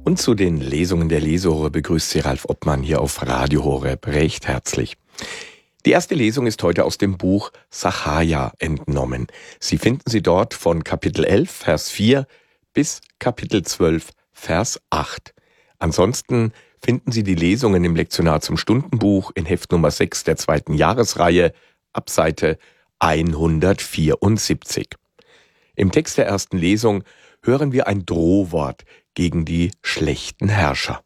Und zu den Lesungen der Lesehore begrüßt Sie Ralf Oppmann hier auf Radio Horeb recht herzlich. Die erste Lesung ist heute aus dem Buch Sacharja entnommen. Sie finden sie dort von Kapitel 11, Vers 4 bis Kapitel 12, Vers 8. Ansonsten finden Sie die Lesungen im Lektionar zum Stundenbuch in Heft Nummer 6 der 2. Jahresreihe ab Seite 174. Im Text der ersten Lesung hören wir ein Drohwort gegen die schlechten Herrscher.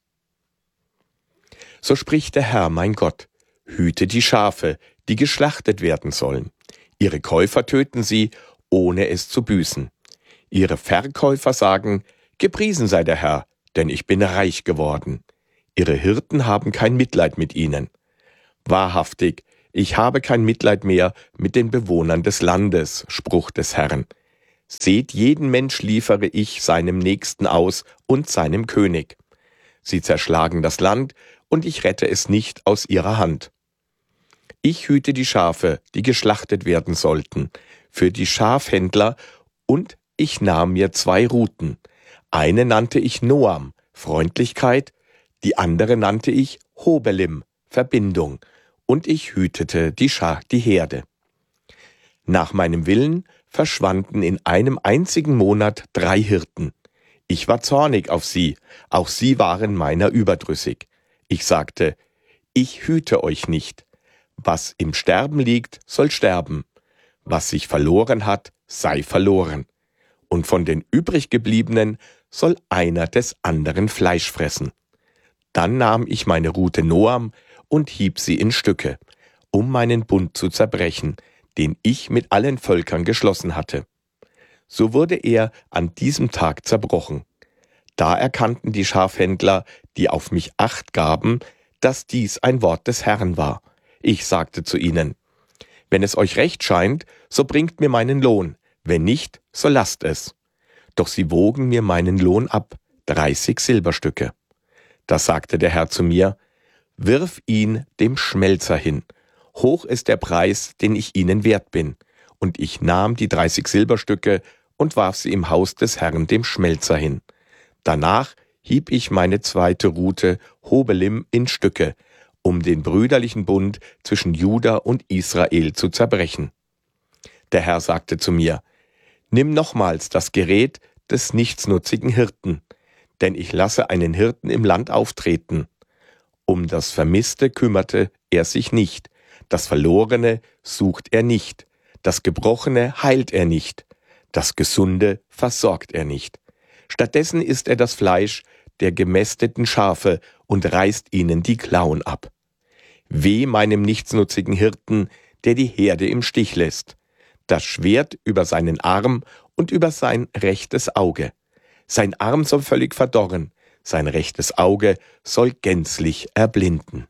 So spricht der Herr, mein Gott: Hüte die Schafe, die geschlachtet werden sollen. Ihre Käufer töten sie, ohne es zu büßen. Ihre Verkäufer sagen: Gepriesen sei der Herr, denn ich bin reich geworden. Ihre Hirten haben kein Mitleid mit ihnen. Wahrhaftig, ich habe kein Mitleid mehr mit den Bewohnern des Landes, Spruch des Herrn. Seht, jeden Mensch liefere ich seinem Nächsten aus und seinem König. Sie zerschlagen das Land, und ich rette es nicht aus ihrer Hand. Ich hüte die Schafe, die geschlachtet werden sollten, für die Schafhändler, und ich nahm mir 2 Ruten. Eine nannte ich Noam, Freundlichkeit, die andere nannte ich Hobelim, Verbindung, und ich hütete die Herde. Nach meinem Willen verschwanden in einem einzigen Monat 3 Hirten. Ich war zornig auf sie, auch sie waren meiner überdrüssig. Ich sagte: Ich hüte euch nicht. Was im Sterben liegt, soll sterben. Was sich verloren hat, sei verloren. Und von den übriggebliebenen soll einer des anderen Fleisch fressen. Dann nahm ich meine Rute Noam und hieb sie in Stücke, um meinen Bund zu zerbrechen, den ich mit allen Völkern geschlossen hatte. So wurde er an diesem Tag zerbrochen. Da erkannten die Schafhändler, die auf mich Acht gaben, dass dies ein Wort des Herrn war. Ich sagte zu ihnen: Wenn es euch recht scheint, so bringt mir meinen Lohn, wenn nicht, so lasst es. Doch sie wogen mir meinen Lohn ab, 30 Silberstücke. Da sagte der Herr zu mir: Wirf ihn dem Schmelzer hin. Hoch ist der Preis, den ich ihnen wert bin. Und ich nahm die 30 Silberstücke und warf sie im Haus des Herrn dem Schmelzer hin. Danach hieb ich meine 2. Rute Hobelim in Stücke, um den brüderlichen Bund zwischen Juda und Israel zu zerbrechen. Der Herr sagte zu mir: Nimm nochmals das Gerät des nichtsnutzigen Hirten, denn ich lasse einen Hirten im Land auftreten. Um das Vermisste kümmerte er sich nicht, das Verlorene sucht er nicht, das Gebrochene heilt er nicht, das Gesunde versorgt er nicht. Stattdessen isst er das Fleisch der gemästeten Schafe und reißt ihnen die Klauen ab. Weh meinem nichtsnutzigen Hirten, der die Herde im Stich lässt. Das Schwert über seinen Arm und über sein rechtes Auge. Sein Arm soll völlig verdorren, sein rechtes Auge soll gänzlich erblinden.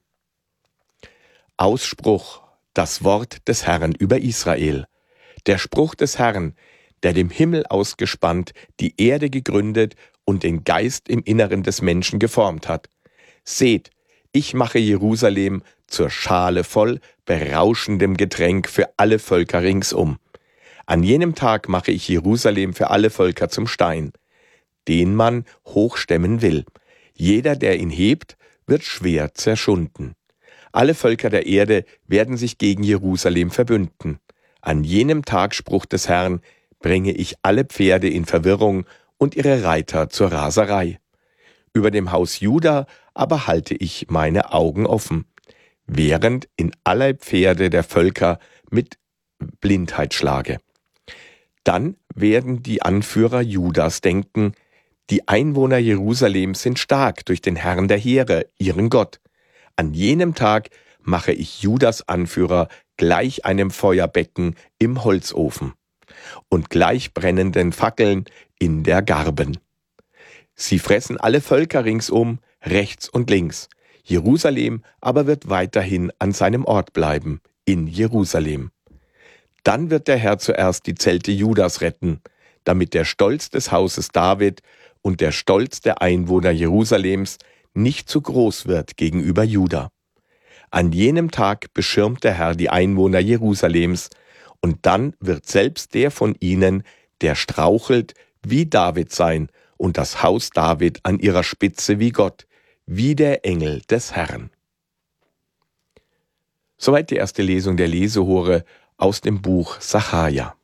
Ausspruch: Das Wort des Herrn über Israel. Der Spruch des Herrn, der dem Himmel ausgespannt, die Erde gegründet und den Geist im Inneren des Menschen geformt hat. Seht, ich mache Jerusalem zur Schale voll berauschendem Getränk für alle Völker ringsum. An jenem Tag mache ich Jerusalem für alle Völker zum Stein, den man hochstemmen will. Jeder, der ihn hebt, wird schwer zerschunden. Alle Völker der Erde werden sich gegen Jerusalem verbünden. An jenem Tag, Spruch des Herrn, bringe ich alle Pferde in Verwirrung und ihre Reiter zur Raserei. Über dem Haus Juda aber halte ich meine Augen offen, während in alle Pferde der Völker mit Blindheit schlage. Dann werden die Anführer Judas denken: Die Einwohner Jerusalems sind stark durch den Herrn der Heere, ihren Gott. An jenem Tag mache ich Judas Anführer gleich einem Feuerbecken im Holzofen und gleich brennenden Fackeln in der Garben. Sie fressen alle Völker ringsum, rechts und links. Jerusalem aber wird weiterhin an seinem Ort bleiben, in Jerusalem. Dann wird der Herr zuerst die Zelte Judas retten, damit der Stolz des Hauses David und der Stolz der Einwohner Jerusalems nicht zu groß wird gegenüber Juda. An jenem Tag beschirmt der Herr die Einwohner Jerusalems, und dann wird selbst der von ihnen, der strauchelt, wie David sein und das Haus David an ihrer Spitze wie Gott, wie der Engel des Herrn. Soweit die erste Lesung der Lesehore aus dem Buch Sacharja.